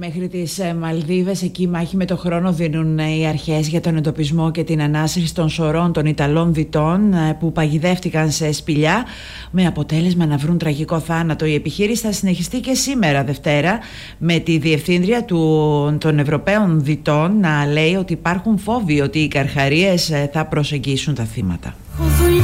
μέχρι τις Μαλδίβες. Εκεί μάχη με το χρόνο δίνουν οι αρχές για τον εντοπισμό και την ανάσυρση των σωρών των Ιταλών δυτών που παγιδεύτηκαν σε σπηλιά με αποτέλεσμα να βρουν τραγικό θάνατο. Η επιχείρηση θα συνεχιστεί και σήμερα Δευτέρα, με τη διευθύντρια των Ευρωπαίων δυτών να λέει ότι υπάρχουν φόβοι ότι οι καρχαρίες θα προσεγγίσουν τα θύματα.